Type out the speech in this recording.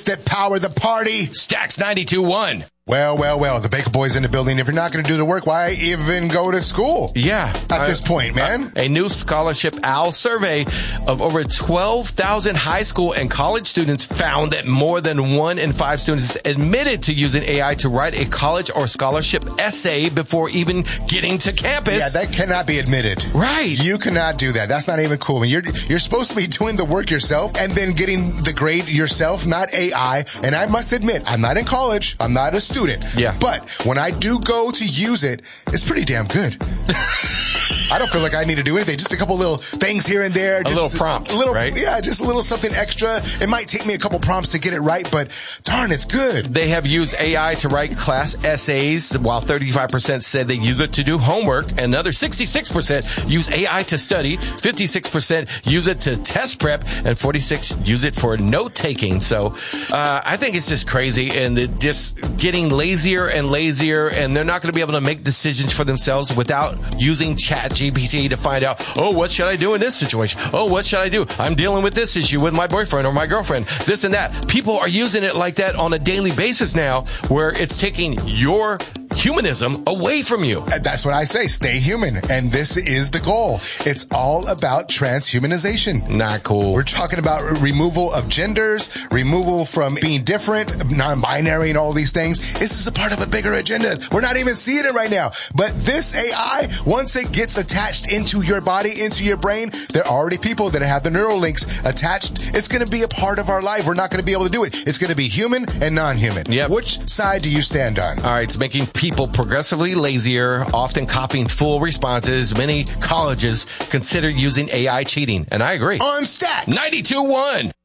that power the party. Stacks 92.1. Well, the Baker Boys in the building. If you're not going to do the work, why even go to school? Yeah. At this point, man. A new Scholarship Owl survey of over 12,000 high school and college students found that more than 1 in 5 students admitted to using AI to write a college or scholarship essay before even getting to campus. Yeah, that cannot be admitted. Right. You cannot do that. That's not even cool. I mean, you're supposed to be doing the work yourself and then getting the grade yourself, not AI. And I must admit, I'm not in college. I'm not a student. Yeah. But when I do go to use it, it's pretty damn good. I don't feel like I need to do anything. Just a couple little things here and there. Just a little prompt, right? Yeah, just a little something extra. It might take me a couple prompts to get it right, but darn, it's good. They have used AI to write class essays, while 35% said they use it to do homework. Another 66% use AI to study. 56% use it to test prep, and 46% use it for note taking. So, I think it's just crazy, and it just getting lazier and lazier, and they're not going to be able to make decisions for themselves without using ChatGPT to find out, oh, what should I do in this situation? Oh, what should I do? I'm dealing with this issue with my boyfriend or my girlfriend, this and that. People are using it like that on a daily basis now, where it's taking your humanism away from you. That's what I say. Stay human. And this is the goal. It's all about transhumanization. Not cool. We're talking about removal of genders, removal from being different, non-binary and all these things. This is a part of a bigger agenda. We're not even seeing it right now. But this AI, once it gets attached into your body, into your brain, there are already people that have the neural links attached. It's going to be a part of our life. We're not going to be able to do it. It's going to be human and non-human. Yep. Which side do you stand on? All right, it's making people progressively lazier, often copying full responses. Many colleges consider using AI cheating, and I agree. On Stacks 92.1.